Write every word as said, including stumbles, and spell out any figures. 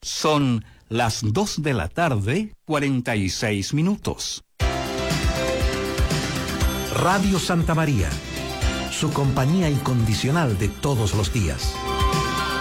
Son las dos de la tarde, cuarenta y seis minutos. Radio Santa María, su compañía incondicional de todos los días.